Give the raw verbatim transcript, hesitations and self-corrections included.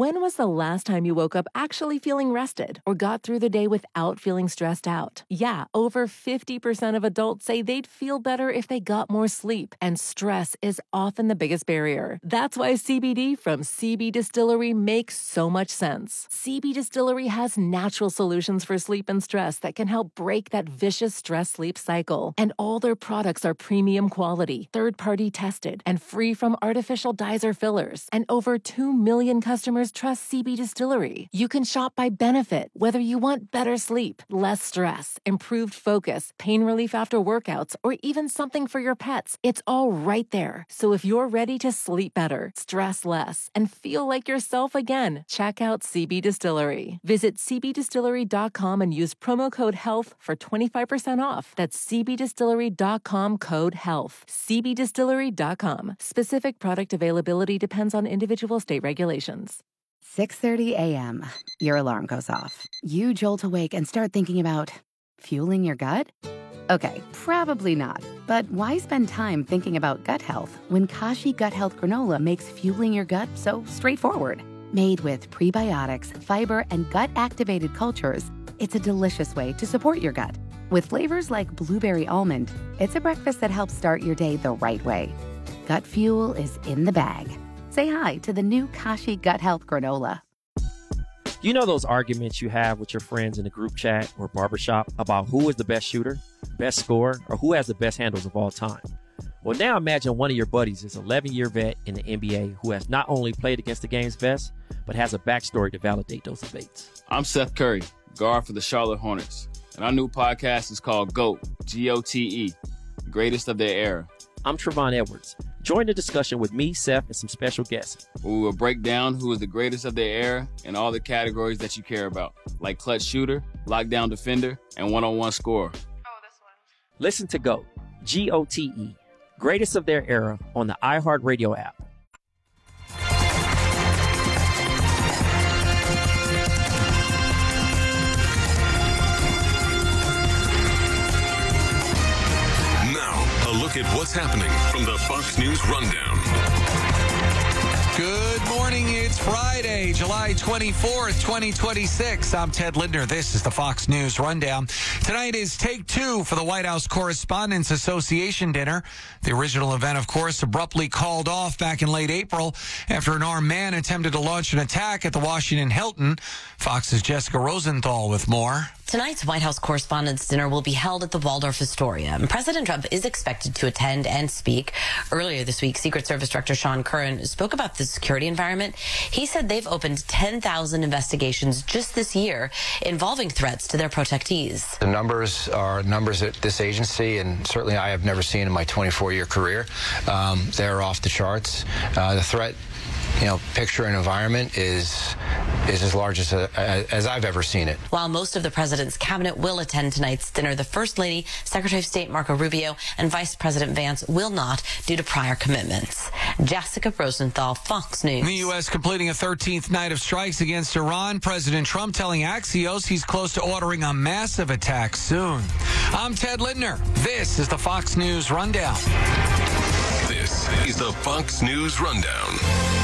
When was the last time you woke up actually feeling rested or got through the day without feeling stressed out? Yeah, over fifty percent of adults say they'd feel better if they got more sleep, and stress is often the biggest barrier. That's why C B D from C B Distillery makes so much sense. C B Distillery has natural solutions for sleep and stress that can help break that vicious stress-sleep cycle. And all their products are premium quality, third-party tested, and free from artificial dyes or fillers. And over two million customers trust C B Distillery. You can shop by benefit, whether you want better sleep, less stress, improved focus, pain relief after workouts, or even something for your pets. It's all right there. So if you're ready to sleep better, stress less, and feel like yourself again, check out C B Distillery. Visit c b distillery dot com and use promo code HEALTH for twenty-five percent off. That's c b distillery dot com code HEALTH. c b distillery dot com. Specific product availability depends on individual state regulations. six thirty a.m. Your alarm goes off. You jolt awake and start thinking about fueling your gut? Okay, probably not. But why spend time thinking about gut health when Kashi Gut Health Granola makes fueling your gut so straightforward? Made with prebiotics, fiber, and gut-activated cultures, it's a delicious way to support your gut. With flavors like blueberry almond, it's a breakfast that helps start your day the right way. Gut fuel is in the bag. Say hi to the new Kashi Gut Health Granola. You know those arguments you have with your friends in a group chat or barbershop about who is the best shooter, best scorer, or who has the best handles of all time? Well, now imagine one of your buddies is an eleven-year vet in the N B A who has not only played against the game's best, but has a backstory to validate those debates. I'm Seth Curry, guard for the Charlotte Hornets, and our new podcast is called GOAT, G O T E, Greatest of Their Era. I'm Trevon Edwards. Join the discussion with me, Seth, and some special guests. We will break down who is the greatest of their era in all the categories that you care about, like clutch shooter, lockdown defender, and one-on-one scorer. Oh, this one. Listen to GOAT, G O T E, Greatest of Their Era on the iHeartRadio app. Look at what's happening from the Fox News Rundown. Good morning. It's Friday, July twenty-fourth, twenty twenty-six. I'm Ted Lindner. This is the Fox News Rundown. Tonight is take two for the White House Correspondents Association dinner. The original event, of course, abruptly called off back in late April after an armed man attempted to launch an attack at the Washington Hilton. Fox's Jessica Rosenthal with more. Tonight's White House Correspondents' Dinner will be held at the Waldorf Astoria, and President Trump is expected to attend and speak. Earlier this week, Secret Service Director Sean Curran spoke about the security environment. He said they've opened ten thousand investigations just this year involving threats to their protectees. The numbers are numbers at this agency, and certainly I have never seen in my twenty-four-year career. Um, they're off the charts. Uh, the threat you know, picture and environment is is as large as, a, as I've ever seen it. While most of the president's cabinet will attend tonight's dinner, the First Lady, Secretary of State Marco Rubio, and Vice President Vance will not due to prior commitments. Jessica Rosenthal, Fox News. The U S completing a thirteenth night of strikes against Iran. President Trump telling Axios he's close to ordering a massive attack soon. I'm Ted Lindner. This is the Fox News Rundown. This is the Fox News Rundown.